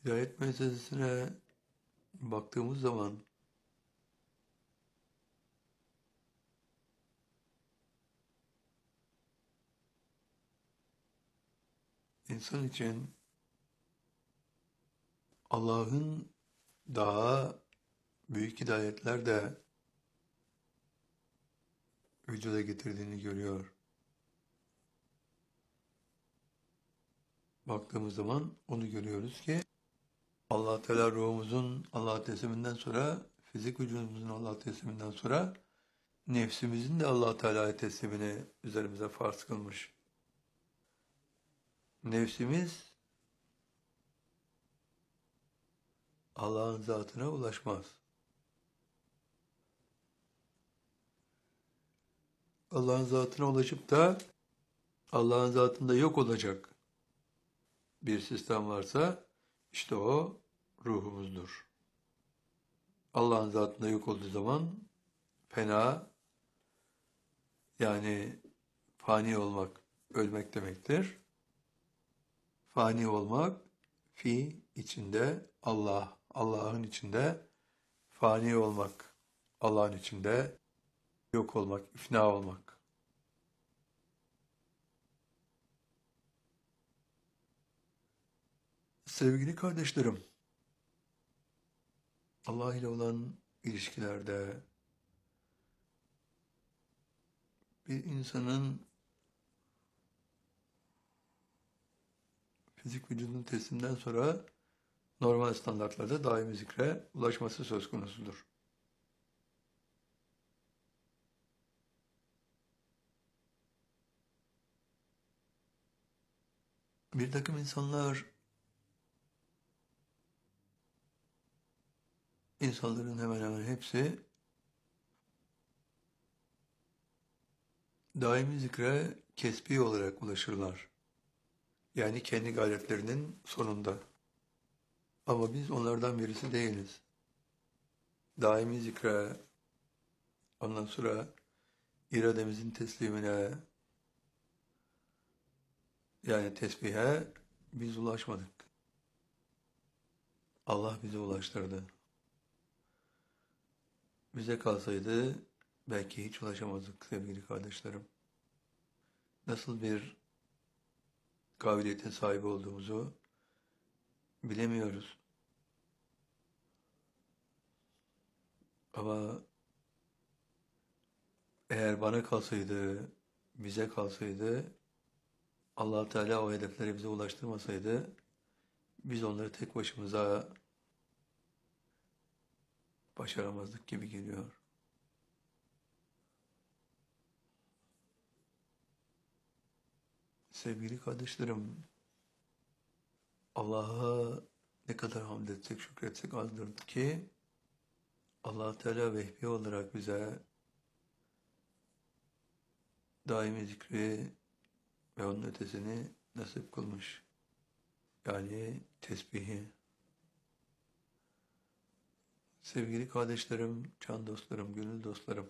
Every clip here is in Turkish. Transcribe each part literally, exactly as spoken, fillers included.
Hidayet meselesine baktığımız zaman insan için Allah'ın daha büyük hidayetler de vücuda getirdiğini görüyor. Baktığımız zaman onu görüyoruz ki Allah Teala ruhumuzun Allah tesliminden sonra, fizik vücudumuzun Allah tesliminden sonra nefsimizin de Allah Teala'ya teslimini üzerimize farz kılmış. Nefsimiz Allah'ın zatına ulaşmaz. Allah'ın zatına ulaşıp da Allah'ın zatında yok olacak bir sistem varsa işte o ruhumuzdur. Allah'ın zatında yok olduğu zaman fena, yani fani olmak, ölmek demektir. Fani olmak, fi içinde Allah, Allah'ın içinde fani olmak, Allah'ın içinde yok olmak, ifna olmak. Sevgili kardeşlerim, Allah ile olan ilişkilerde bir insanın fizik vücudun tesliminden sonra normal standartlarda daimi zikre ulaşması söz konusudur. Bir takım insanlar, insanların hemen hemen hepsi daimi zikre kesbi olarak ulaşırlar. Yani kendi gayretlerinin sonunda. Ama biz onlardan birisi değiliz. Daimi zikre, ondan sonra irademizin teslimine, yani tesbihe biz ulaşmadık. Allah bizi ulaştırdı. Bize kalsaydı belki hiç ulaşamazdık sevgili kardeşlerim. Nasıl bir kabiliyetin sahibi olduğumuzu bilemiyoruz. Ama eğer bana kalsaydı, bize kalsaydı, Allah Teala o hedefleri bize ulaştırmasaydı, biz onları tek başımıza başaramazdık gibi geliyor. Sevgili kardeşlerim, Allah'a ne kadar hamd etsek, şükretsek azdır ki, Allah Teala vehbi olarak bize daimi zikri ve onun ötesini nasip kılmış. Yani tesbihi. Sevgili kardeşlerim, can dostlarım, gönül dostlarım,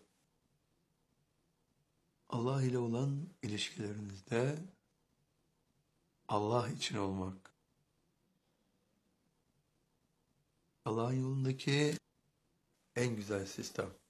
Allah ile olan ilişkilerinizde Allah için olmak, Allah'ın yolundaki en güzel sistem.